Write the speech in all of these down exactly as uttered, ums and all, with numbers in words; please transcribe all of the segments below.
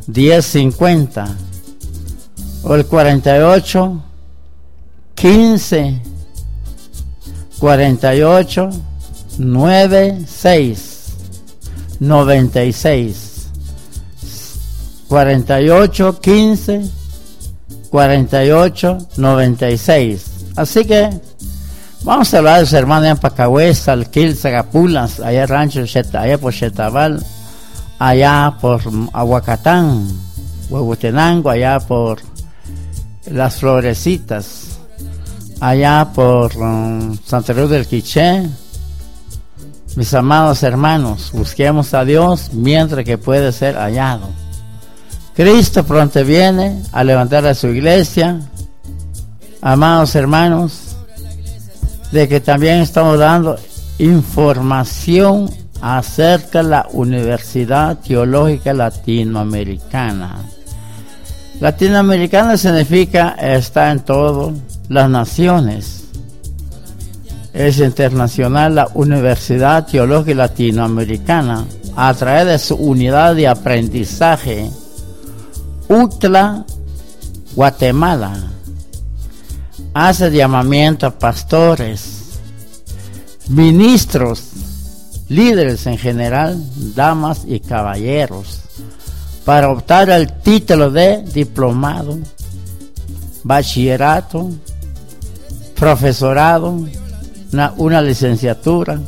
diez cincuenta, o el cuarenta y ocho quince cuarenta y ocho noventa y seis noventa y seis, cuarenta y ocho quince cuarenta y ocho noventa y seis. Así que vamos a hablar de su hermano en Pacahuesa, Alquil, Zagapulas, allá en Rancho, allá por Chetabal, allá por Aguacatán, Huehuetenango, allá por Las Florecitas, allá por um, Santa Cruz del Quiché. Mis amados hermanos, busquemos a Dios mientras que puede ser hallado. Cristo pronto viene a levantar a su iglesia. Amados hermanos, de que también estamos dando información acerca de la Universidad Teológica Latinoamericana. Latinoamericana significa está en todas las naciones. Es internacional la Universidad Teológica Latinoamericana, a través de su unidad de aprendizaje U T L A Guatemala. Hace llamamiento a pastores, ministros, líderes en general, damas y caballeros, para optar al título de diplomado, bachillerato, profesorado, una, una licenciatura.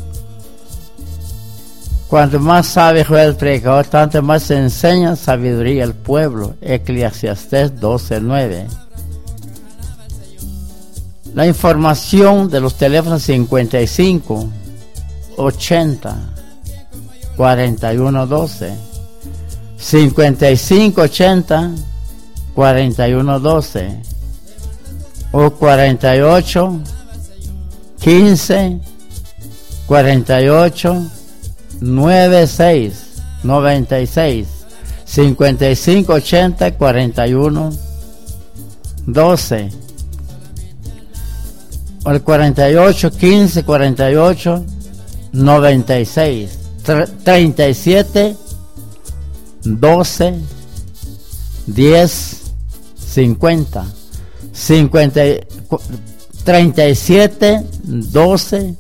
Cuanto más sabe fue el predicador, tanto más se enseña sabiduría al pueblo. Eclesiastés doce nueve. La información de los teléfonos cincuenta y cinco ochenta cuarenta y uno doce, cincuenta y cinco ochenta cuarenta y uno doce, o cuarenta y ocho quince cuarenta y ocho noventa y seis noventa y seis, cincuenta y cinco ochenta cuarenta y uno doce, o el cuarenta y ocho quince cuarenta y ocho noventa y seis, treinta y siete doce diez cincuenta, cincuenta, treinta y siete doce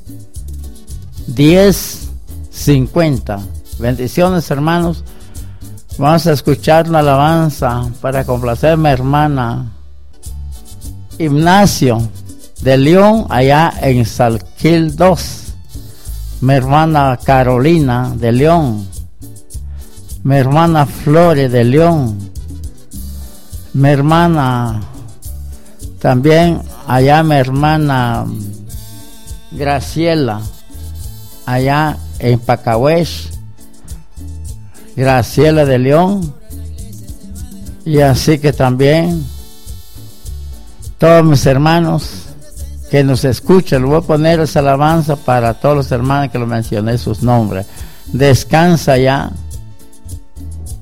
diez cincuenta. Bendiciones, hermanos. Vamos a escuchar una alabanza para complacer a mi hermana Ignacio de León, allá en Salquil dos. Mi hermana Carolina de León, mi hermana Flores de León, mi hermana también allá, mi hermana Graciela allá en Pacahués, Graciela de León, y así que también todos mis hermanos que nos escuchan. Le voy a poner esa alabanza para todos los hermanos que lo mencioné sus nombres. Descansa ya,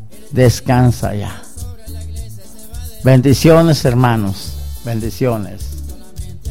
descansa ya. Bendiciones, hermanos, bendiciones.